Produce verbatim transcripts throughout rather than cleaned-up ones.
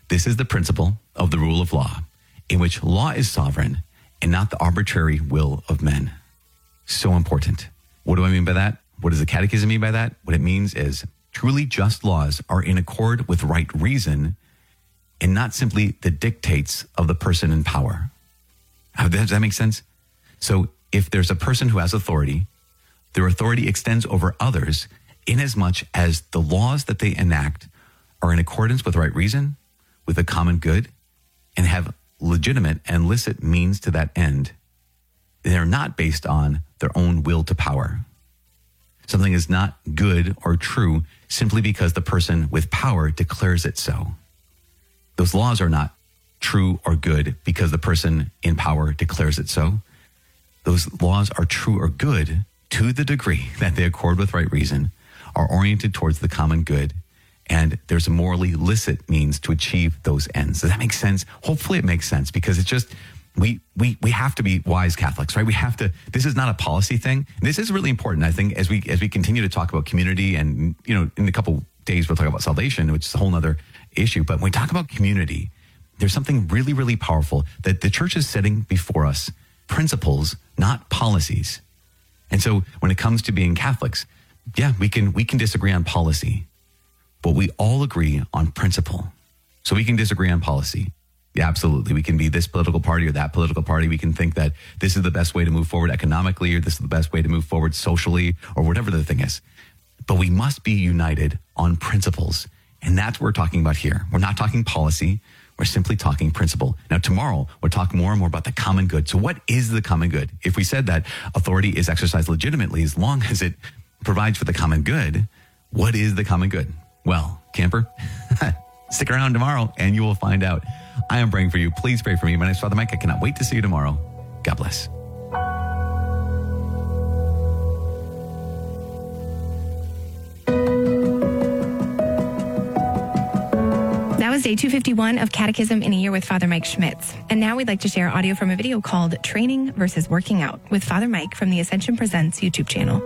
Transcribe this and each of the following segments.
This is the principle of the rule of law, in which law is sovereign and not the arbitrary will of men. So important. What do I mean by that? What does the Catechism mean by that? What it means is truly just laws are in accord with right reason and not simply the dictates of the person in power. How, does that make sense? So if there's a person who has authority, their authority extends over others inasmuch as the laws that they enact are in accordance with right reason, with the common good, and have legitimate and licit means to that end. They're not based on their own will to power. Something is not good or true simply because the person with power declares it so. Those laws are not true or good because the person in power declares it so. Those laws are true or good to the degree that they accord with right reason, are oriented towards the common good, and there's a morally licit means to achieve those ends. Does that make sense? Hopefully it makes sense, because it's just, we we we have to be wise Catholics, right? We have to, this is not a policy thing. This is really important, I think, as we as we continue to talk about community, and, you know, in a couple days we'll talk about salvation, which is a whole other issue. But when we talk about community, there's something really, really powerful that the church is setting before us, principles, not policies. And so when it comes to being Catholics, yeah, we can we can disagree on policy, but we all agree on principle. So we can disagree on policy. Yeah, absolutely. We can be this political party or that political party. We can think that this is the best way to move forward economically, or this is the best way to move forward socially, or whatever the thing is. But we must be united on principles. And that's what we're talking about here. We're not talking policy. We're simply talking principle. Now, tomorrow, we'll talk more and more about the common good. So what is the common good? If we said that authority is exercised legitimately as long as it provides for the common good, what is the common good? Well, camper, stick around tomorrow and you will find out. I am praying for you. Please pray for me. My name is Father Mike. I cannot wait to see you tomorrow. God bless. That was day two fifty-one of Catechism in a Year with Father Mike Schmitz. And now we'd like to share audio from a video called Training versus Working Out with Father Mike from the Ascension Presents YouTube channel.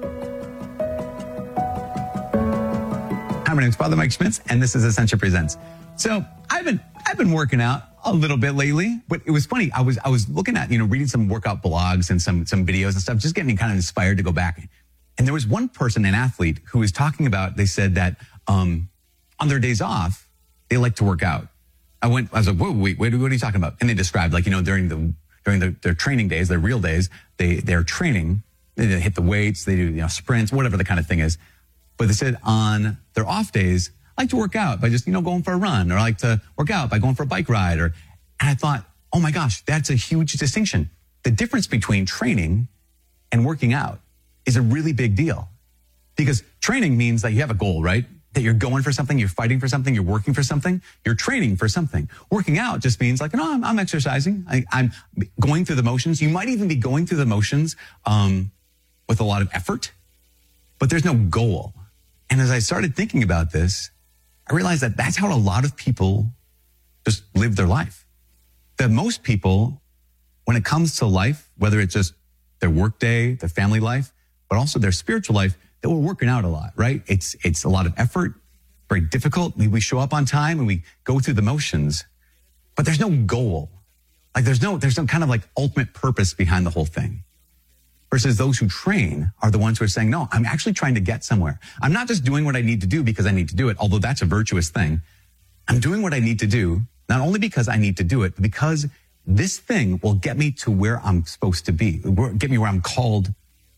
Hi, my name is Father Mike Schmitz, and this is Ascension Presents. So I've been I've been working out a little bit lately, but it was funny. I was I was looking at, you know, reading some workout blogs and some some videos and stuff, just getting kind of inspired to go back. And there was one person, an athlete, who was talking about, they said that um, on their days off, they like to work out. I went, I was like, whoa, wait, wait, what are you talking about? And they described, like, you know, during the during the, their training days, their real days, they they're training, they hit the weights, they do, you know, sprints, whatever the kind of thing is. But they said on their off days, I like to work out by just, you know, going for a run, or I like to work out by going for a bike ride. Or, and I thought, oh my gosh, that's a huge distinction. The difference between training and working out is a really big deal, because training means that you have a goal, right? That you're going for something, you're fighting for something, you're working for something, you're training for something. Working out just means like, no, I'm, I'm exercising. I, I'm going through the motions. You might even be going through the motions um, with a lot of effort, but there's no goal. And as I started thinking about this, I realized that that's how a lot of people just live their life. That most people, when it comes to life, whether it's just their work day, their family life, but also their spiritual life, they were working out a lot, right? It's it's a lot of effort, very difficult. We, we show up on time and we go through the motions, but there's no goal. Like there's no there's no kind of like ultimate purpose behind the whole thing. Versus those who train are the ones who are saying, no, I'm actually trying to get somewhere. I'm not just doing what I need to do because I need to do it, although that's a virtuous thing. I'm doing what I need to do, not only because I need to do it, but because this thing will get me to where I'm supposed to be, get me where I'm called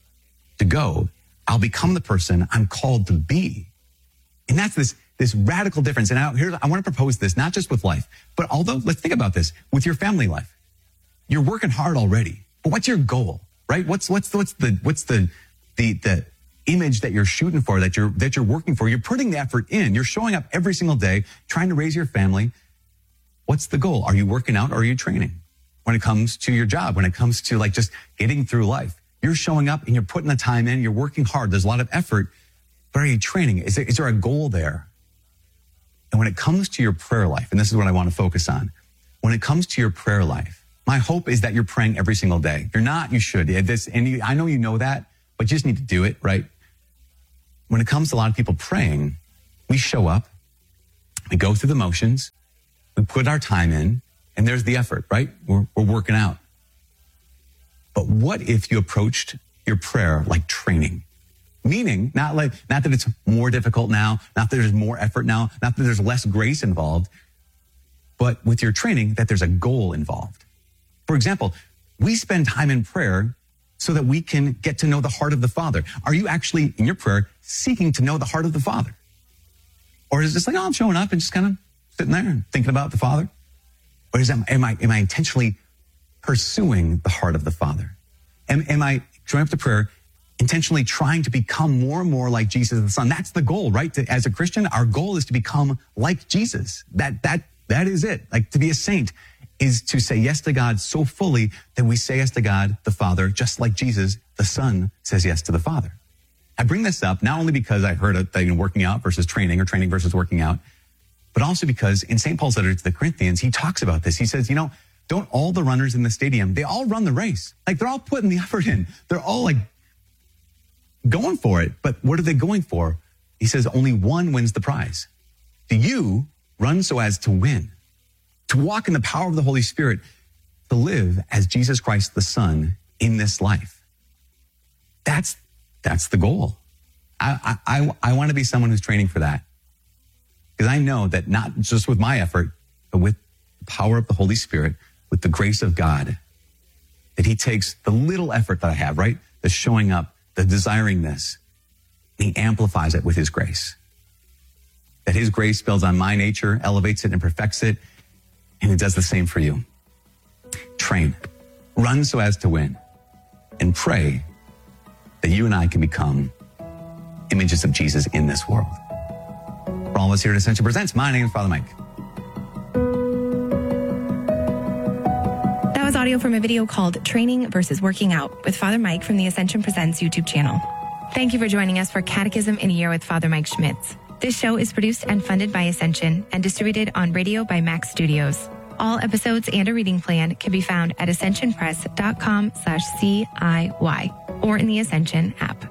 to go. I'll become the person I'm called to be. And that's this, this radical difference. And now here, I want to propose this, not just with life, but although, let's think about this, with your family life. You're working hard already, but what's your goal? Right? What's, what's, what's the, what's the, the, the image that you're shooting for, that you're, that you're working for? You're putting the effort in. You're showing up every single day, trying to raise your family. What's the goal? Are you working out or are you training? When it comes to your job, when it comes to like just getting through life, you're showing up and you're putting the time in, you're working hard. There's a lot of effort, but are you training? Is there, is there a goal there? And when it comes to your prayer life, and this is what I want to focus on, when it comes to your prayer life, my hope is that you're praying every single day. If you're not, you should. This, and you, I know you know that, but you just need to do it, right? When it comes to a lot of people praying, we show up, we go through the motions, We put our time in, and there's the effort, right? We're, we're working out. But what if you approached your prayer like training? Meaning, not like, not that it's more difficult now, not that there's more effort now, not that there's less grace involved, but with your training, that there's a goal involved. For example, we spend time in prayer so that we can get to know the heart of the Father. Are you actually, in your prayer, seeking to know the heart of the Father? Or is it just like, oh, I'm showing up and just kind of sitting there and thinking about the Father? Or is that, am I, am I intentionally pursuing the heart of the Father? Am, am I showing up to prayer intentionally trying to become more and more like Jesus the Son? That's the goal, right? To, as a Christian, our goal is to become like Jesus. That, that, that is it. Like, to be a saint is to say yes to God so fully that we say yes to God the Father, just like Jesus, the Son, says yes to the Father. I bring this up not only because I heard a thing working out versus training or training versus working out, but also because in Saint Paul's letter to the Corinthians, he talks about this. He says, you know, don't all the runners in the stadium, they all run the race. Like, they're all putting the effort in. They're all like going for it. But what are they going for? He says only one wins the prize. Do you run so as to win, to walk in the power of the Holy Spirit, to live as Jesus Christ the Son in this life? That's, that's the goal. I, I, I want to be someone who's training for that. Because I know that not just with my effort, but with the power of the Holy Spirit, with the grace of God, that he takes the little effort that I have, right? The showing up, the desiring this, and he amplifies it with his grace. That his grace builds on my nature, elevates it and perfects it, and it does the same for you. Train, run so as to win, and pray that you and I can become images of Jesus in this world. For all of us here at Ascension Presents, my name is Father Mike. That was audio from a video called Training versus Working Out with Father Mike from the Ascension Presents YouTube channel. Thank you for joining us for Catechism in a Year with Father Mike Schmitz. This show is produced and funded by Ascension and distributed on radio by Max Studios. All episodes and a reading plan can be found at ascensionpress.com slash CIY or in the Ascension app.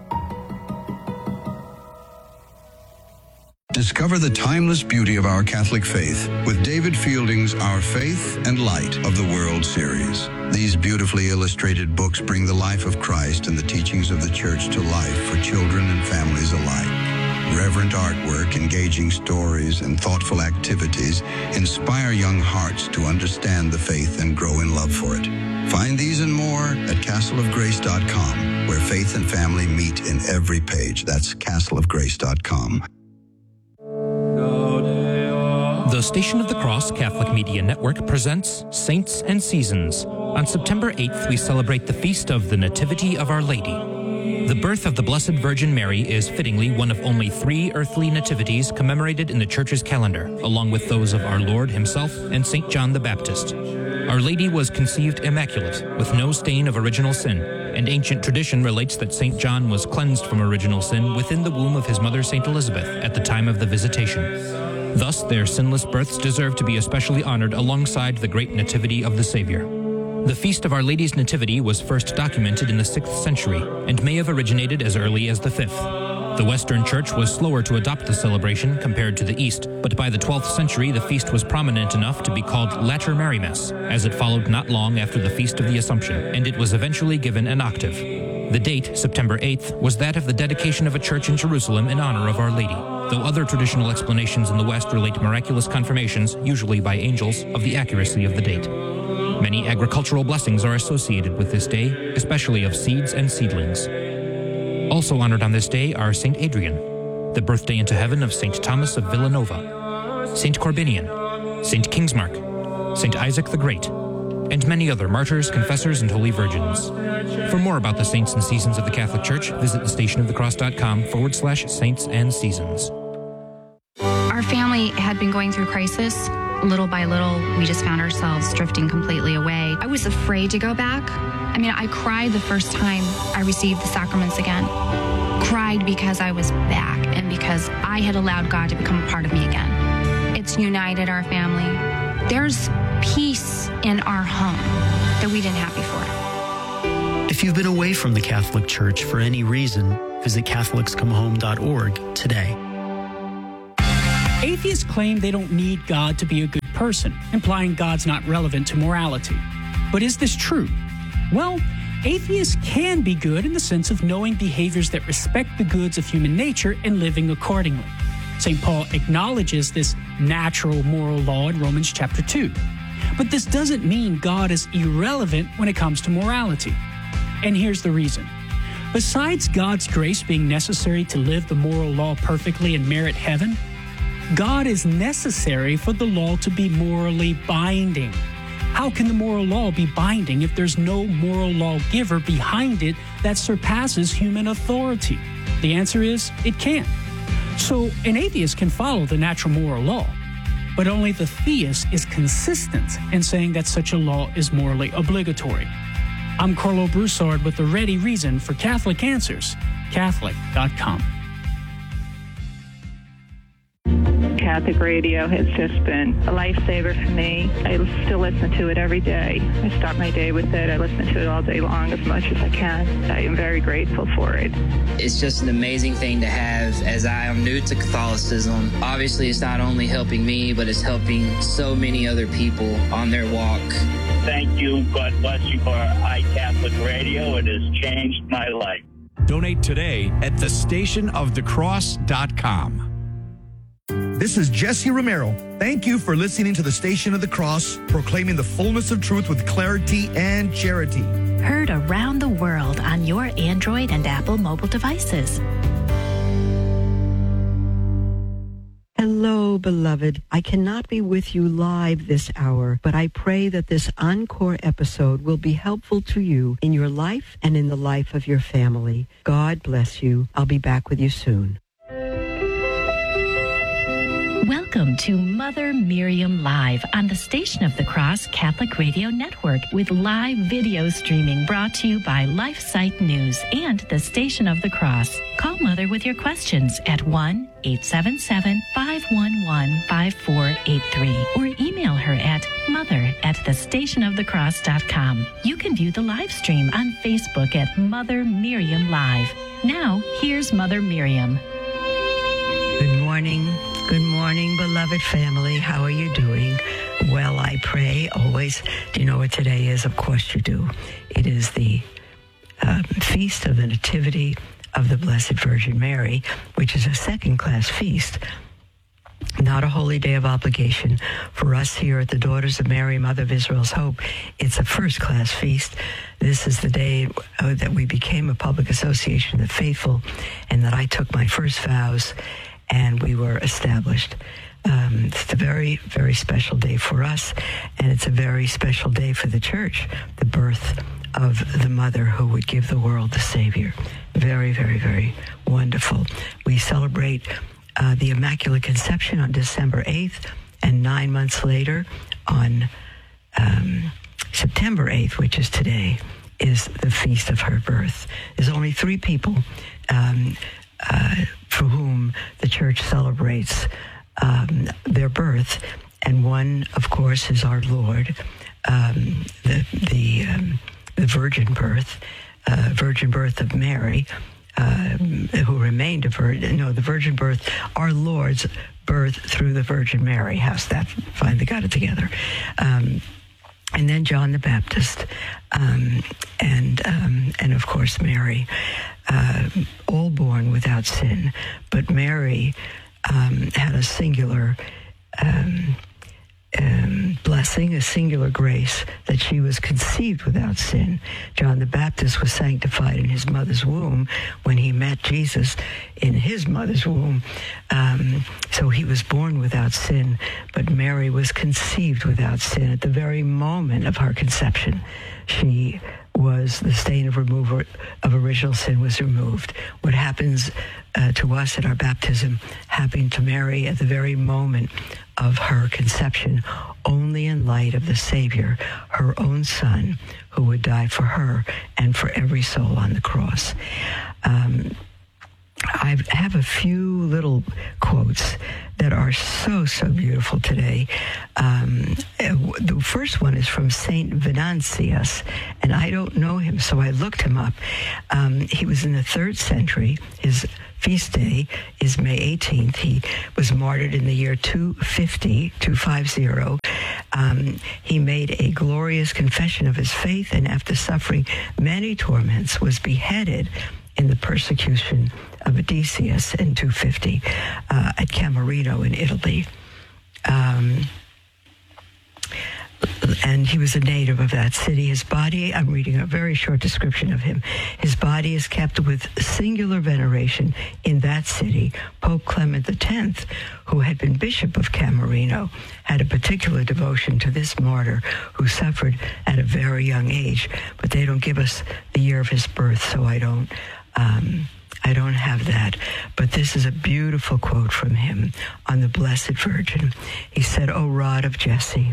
Discover the timeless beauty of our Catholic faith with David Fielding's Our Faith and Light of the World series. These beautifully illustrated books bring the life of Christ and the teachings of the Church to life for children and families alike. Reverent artwork, engaging stories, and thoughtful activities inspire young hearts to understand the faith and grow in love for it. Find these and more at castle of grace dot com, where faith and family meet in every page. That's castle of grace dot com. The Station of the Cross Catholic Media Network presents Saints and Seasons. On September eighth, we celebrate the feast of the Nativity of Our Lady. The birth of the Blessed Virgin Mary is fittingly one of only three earthly nativities commemorated in the Church's calendar, along with those of our Lord himself and Saint John the Baptist. Our Lady was conceived immaculate, with no stain of original sin, and ancient tradition relates that Saint John was cleansed from original sin within the womb of his mother Saint Elizabeth at the time of the visitation. Thus, their sinless births deserve to be especially honored alongside the great nativity of the Savior. The Feast of Our Lady's Nativity was first documented in the sixth century and may have originated as early as the fifth. The Western Church was slower to adopt the celebration compared to the East, but by the twelfth century the feast was prominent enough to be called Latter Marymas, as it followed not long after the Feast of the Assumption, and it was eventually given an octave. The date, September eighth, was that of the dedication of a church in Jerusalem in honor of Our Lady, though other traditional explanations in the West relate miraculous confirmations, usually by angels, of the accuracy of the date. Many agricultural blessings are associated with this day, especially of seeds and seedlings. Also honored on this day are Saint Adrian, the birthday into heaven of Saint Thomas of Villanova, Saint Corbinian, Saint Kingsmark, Saint Isaac the Great, and many other martyrs, confessors, and holy virgins. For more about the saints and seasons of the Catholic Church, visit thestationofthecross.com forward slash saints and seasons. Our family had been going through crisis. Little by little, we just found ourselves drifting completely away. I was afraid to go back. I mean, I cried the first time I received the sacraments again. Cried because I was back and because I had allowed God to become a part of me again. It's united our family. There's peace in our home that we didn't have before. If you've been away from the Catholic Church for any reason, visit catholics come home dot org today. Atheists claim they don't need God to be a good person, implying God's not relevant to morality. But is this true? Well, atheists can be good in the sense of knowing behaviors that respect the goods of human nature and living accordingly. Saint Paul acknowledges this natural moral law in Romans chapter two. But this doesn't mean God is irrelevant when it comes to morality. And here's the reason. Besides God's grace being necessary to live the moral law perfectly and merit heaven, God is necessary for the law to be morally binding. How can the moral law be binding if there's no moral lawgiver behind it that surpasses human authority? The answer is, it can't. So an atheist can follow the natural moral law, but only the theist is consistent in saying that such a law is morally obligatory. I'm Carlo Broussard with the ready reason for Catholic Answers, Catholic dot com. Catholic radio has just been a lifesaver for me. I still listen to it every day. I start my day with it. I listen to it all day long as much as I can. I am very grateful for it. It's just an amazing thing to have as I am new to Catholicism. Obviously, it's not only helping me, but it's helping so many other people on their walk. Thank you. God bless you for iCatholic Radio. It has changed my life. Donate today at the station of the cross dot com. This is Jesse Romero. Thank you for listening to the Station of the Cross, proclaiming the fullness of truth with clarity and charity. Heard around the world on your Android and Apple mobile devices. Hello, beloved. I cannot be with you live this hour, but I pray that this encore episode will be helpful to you in your life and in the life of your family. God bless you. I'll be back with you soon. Welcome to Mother Miriam Live on the Station of the Cross Catholic Radio Network with live video streaming brought to you by LifeSite News and the Station of the Cross. Call Mother with your questions at one eight seven seven, five one one, five four eight three or email her at mother at the station of the cross dot com. You can view the live stream on Facebook at Mother Miriam Live. Now, here's Mother Miriam. Good morning. Good morning, beloved family. How are you doing? Well, I pray always. Do you know what today is? Of course you do. It is the uh, Feast of the Nativity of the Blessed Virgin Mary, which is a second-class feast, not a holy day of obligation. For us here at the Daughters of Mary, Mother of Israel's Hope, it's a first-class feast. This is the day uh, that we became a public association of the faithful and that I took my first vows and we were established. Um, it's a very, very special day for us, and it's a very special day for the church, the birth of the mother who would give the world the Savior. Very, very, very wonderful. We celebrate uh, the Immaculate Conception on December eighth, and nine months later, on um, September eighth, which is today, is the feast of her birth. There's only three people um, uh, for whom the church celebrates um, their birth, and one, of course, is our Lord, um, the the, um, the virgin birth, uh, virgin birth of Mary, uh, who remained a virgin. No, the virgin birth, our Lord's birth through the Virgin Mary. How's that? Finally got it together. Um, and then John the Baptist, um, and um, and of course Mary, uh, all born without sin. But Mary um, had a singular um, um, blessing, a singular grace, that she was conceived without sin. John the Baptist was sanctified in his mother's womb when he met Jesus in his mother's womb. Um, so he was born without sin, but Mary was conceived without sin. At the very moment of her conception, she was, the stain of removal of original sin was removed. What happens uh, to us at our baptism happened to Mary at the very moment of her conception, only in light of the Savior, her own Son, who would die for her and for every soul on the cross. Um, I have a few little quotes that are so, so beautiful today. Um, the first one is from Saint Venantius, and I don't know him, so I looked him up. Um, he was in the third century. His feast day is May eighteenth. He was martyred in the year two fifty, two fifty, Um, he made a glorious confession of his faith, and after suffering many torments, was beheaded in the persecution of Odysseus in two fifty uh, at Camerino in Italy. Um, and he was a native of that city. His body, I'm reading a very short description of him, his body is kept with singular veneration in that city. Pope Clement the tenth, who had been Bishop of Camerino, had a particular devotion to this martyr who suffered at a very young age, but they don't give us the year of his birth, so I don't um, I don't have that. But this is a beautiful quote from him on the Blessed Virgin. He said, "O rod of Jesse,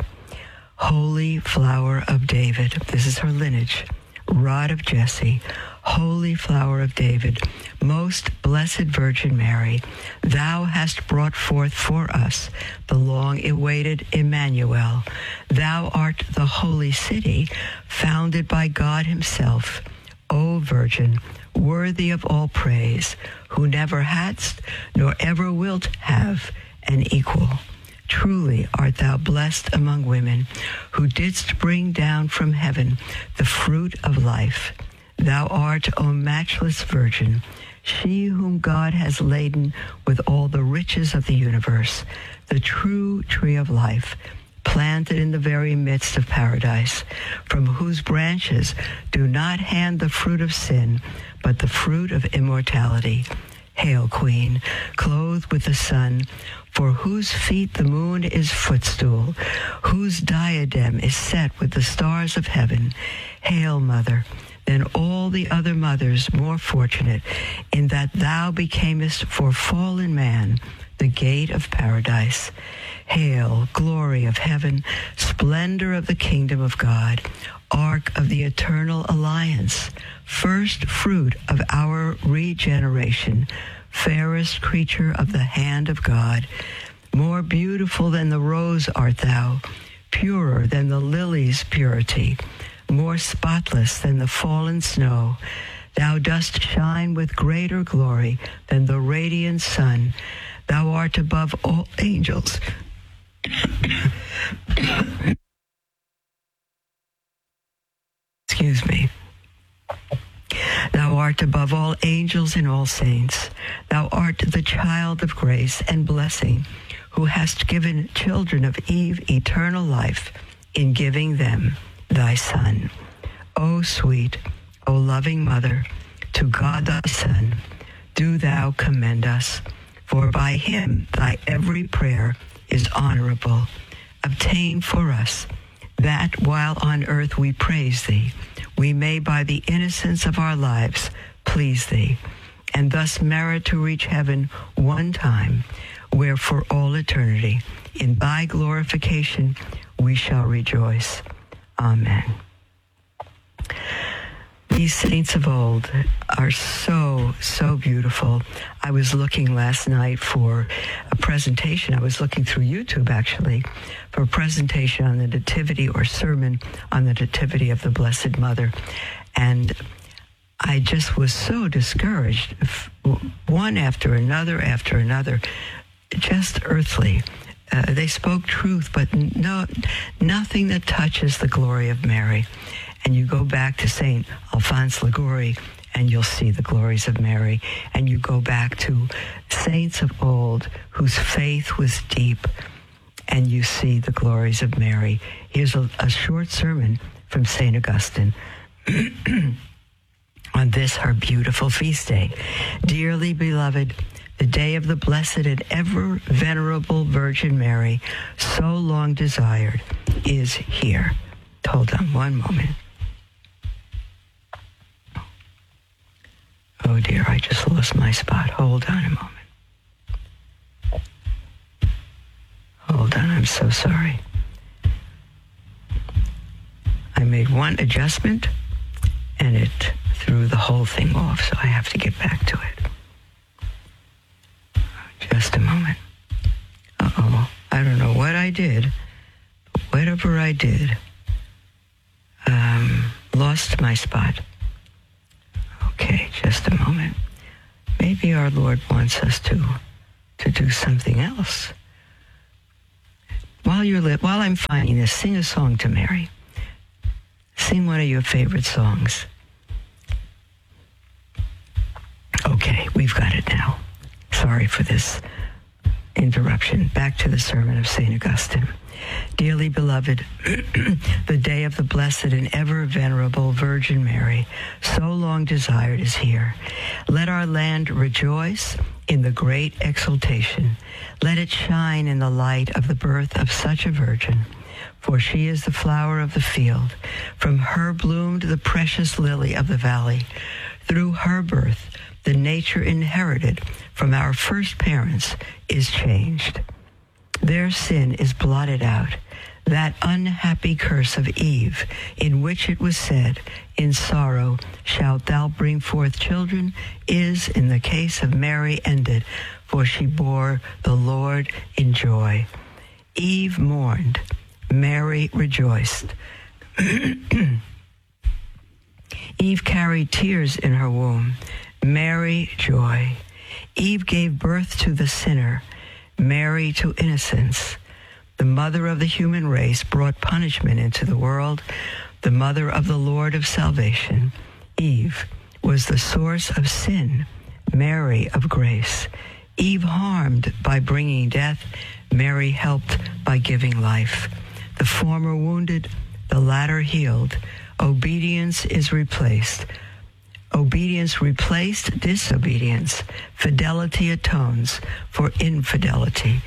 Holy flower of David," this is her lineage, rod of Jesse, Holy flower of David, most blessed Virgin Mary, thou hast brought forth for us the long-awaited Emmanuel. Thou art the holy city, founded by God himself. O Virgin, worthy of all praise, who never hadst, nor ever wilt have an equal. Truly art thou blessed among women, who didst bring down from heaven the fruit of life. Thou art, O matchless Virgin, she whom God has laden with all the riches of the universe, the true tree of life, planted in the very midst of paradise, from whose branches do not hand the fruit of sin, but the fruit of immortality. Hail, Queen, clothed with the sun, for whose feet the moon is footstool, whose diadem is set with the stars of heaven. Hail, Mother, than all the other mothers more fortunate, in that thou becamest for fallen man the gate of paradise. Hail, glory of heaven, splendor of the kingdom of God, ark of the eternal alliance, first fruit of our regeneration, fairest creature of the hand of God. More beautiful than the rose art thou, purer than the lily's purity, more spotless than the fallen snow. Thou dost shine with greater glory than the radiant sun. Thou art above all angels. Excuse me. Thou art above all angels and all saints. Thou art the child of grace and blessing, who hast given children of Eve eternal life in giving them thy Son. O sweet, O loving Mother, to God thy Son, do thou commend us, for by him thy every prayer is honorable. Obtain for us that while on earth we praise thee, we may by the innocence of our lives please thee, and thus merit to reach heaven one time, where for all eternity in thy glorification we shall rejoice. Amen. These saints of old are so, so beautiful. I was looking last night for a presentation. I was looking through YouTube, actually, for a presentation on the Nativity or sermon on the Nativity of the Blessed Mother. And I just was so discouraged, one after another after another, just earthly. Uh, they spoke truth, but no, nothing that touches the glory of Mary. And you go back to Saint Alphonse Liguori, and you'll see the glories of Mary. And you go back to saints of old whose faith was deep, and you see the glories of Mary. Here's a, a short sermon from Saint Augustine on this, her beautiful feast day. Dearly beloved, the day of the blessed and ever venerable Virgin Mary, so long desired, is here. Hold on one moment. Oh dear, I just lost my spot. Hold on a moment. Hold on, I'm so sorry. I made one adjustment and it threw the whole thing off, so I have to get back to it. Just a moment. Uh-oh, I don't know what I did, but whatever I did, um, lost my spot. Okay, just a moment. Maybe our Lord wants us to to do something else. while you're li- while I'm finding this, sing a song to Mary. Sing one of your favorite songs. Okay, we've got it now. Sorry for this interruption. Back to the sermon of Saint Augustine. Dearly beloved, the day of the blessed and ever venerable Virgin Mary, so long desired, is here. Let our land rejoice in the great exultation. Let it shine in the light of the birth of such a virgin. For she is the flower of the field. From her bloomed the precious lily of the valley. Through her birth, the nature inherited from our first parents is changed. Their sin is blotted out. That unhappy curse of Eve, in which it was said, in sorrow shalt thou bring forth children, is, in the case of Mary, ended, for she bore the Lord in joy. Eve mourned. Mary rejoiced. Eve carried tears in her womb. Mary, joy. Eve gave birth to the sinner. Mary to innocence. The mother of the human race brought punishment into the world. The mother of the Lord of salvation. Eve was the source of sin. Mary of grace. Eve harmed by bringing death. Mary helped by giving life. The former wounded, the latter healed. Obedience is replaced. Obedience replaced disobedience. Fidelity atones for infidelity.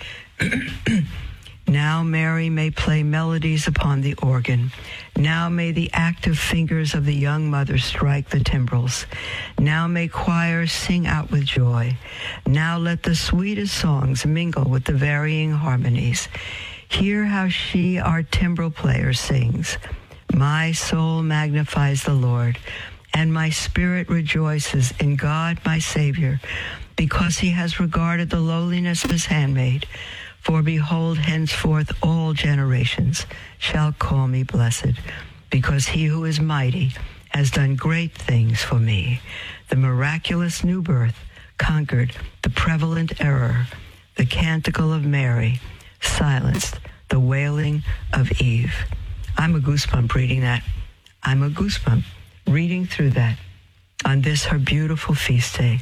Now Mary may play melodies upon the organ. Now may the active fingers of the young mother strike the timbrels. Now may choirs sing out with joy. Now let the sweetest songs mingle with the varying harmonies. Hear how she, our timbrel player, sings. My soul magnifies the Lord, and my spirit rejoices in God my Savior, because he has regarded the lowliness of his handmaid. For behold, henceforth all generations shall call me blessed, because he who is mighty has done great things for me. The miraculous new birth conquered the prevalent error. The canticle of Mary silenced the wailing of Eve. I'm a goosebump reading that. I'm a goosebump reading through that on this, her beautiful feast day.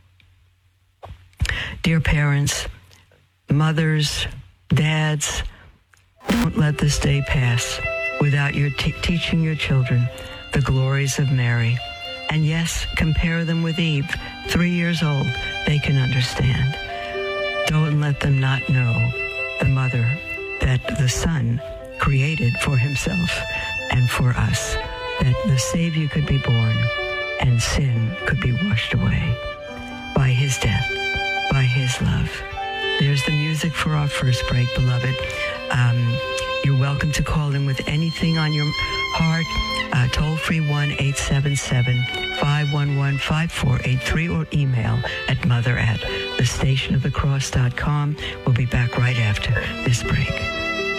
Dear parents, mothers, dads, don't let this day pass without your t- teaching your children the glories of Mary. And yes, compare them with Eve. Three years old, they can understand. Don't let them not know the mother that the Son created for himself and for us, that the Savior could be born and sin could be washed away by his death, by his love. There's the music for our first break, beloved. Um, you're welcome to call in with anything on your heart. Uh, toll free one eight seven seven, five one one, five four eight three or email at mother at the station of the cross dot com. We'll be back right after this break.